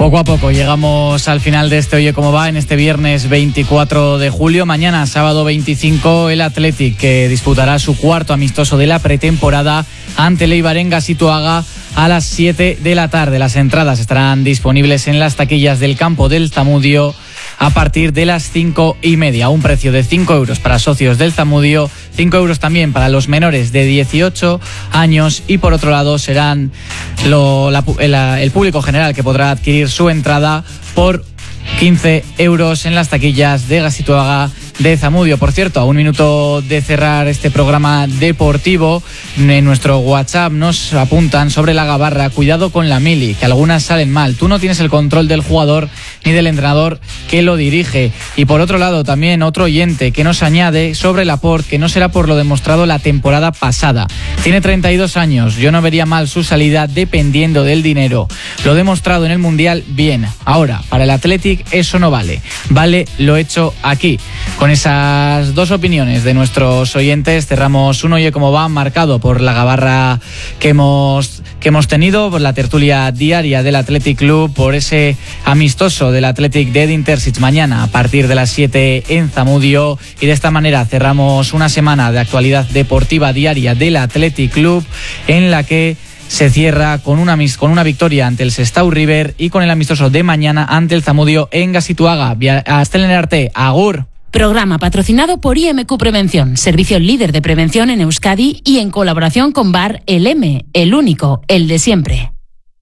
Poco a poco llegamos al final de este Oye Cómo Va en este viernes 24 de julio. Mañana, sábado 25, el Athletic, que disputará su cuarto amistoso de la pretemporada ante el Eibar en Gazituaga a las 7 de la tarde. Las entradas estarán disponibles en las taquillas del campo del Zamudio a partir de las 5:30. Un precio de 5 euros para socios del Zamudio, 5 euros también para los menores de 18 años y por otro lado serán el público general que podrá adquirir su entrada por 15 euros en las taquillas de Gazituaga de Zamudio. Por cierto, a un minuto de cerrar este programa deportivo, en nuestro WhatsApp nos apuntan sobre la gabarra: cuidado con la mili, que algunas salen mal. Tú no tienes el control del jugador ni del entrenador que lo dirige. Y por otro lado, también otro oyente que nos añade sobre Laporte, que no será por lo demostrado la temporada pasada. Tiene 32 años, yo no vería mal su salida dependiendo del dinero. Lo demostrado en el Mundial, bien. Ahora, para el Athletic eso no vale. Vale lo hecho aquí. Con esas dos opiniones de nuestros oyentes cerramos un Oye Cómo Va marcado por la gabarra que hemos tenido, por la tertulia diaria del Athletic Club, por ese amistoso del Athletic de Edin Terzic mañana a partir de las 7 en Zamudio, y de esta manera cerramos una semana de actualidad deportiva diaria del Athletic Club, en la que se cierra con una victoria ante el Sestao River y con el amistoso de mañana ante el Zamudio en Gazituaga. Hasta el arte, agur. Programa patrocinado por IMQ Prevención, servicio líder de prevención en Euskadi y en colaboración con Bar El M, el único, el de siempre.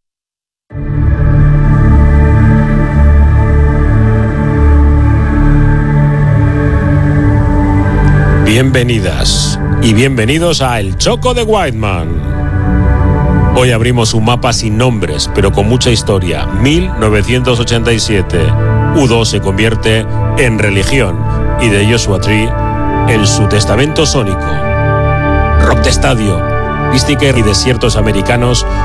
Bienvenidas y bienvenidos a El Choco de Whiteman. Hoy abrimos un mapa sin nombres, pero con mucha historia. 1987. U2 se convierte en religión y de Joshua Tree en su testamento sónico. Rock de estadio, Sticker y desiertos americanos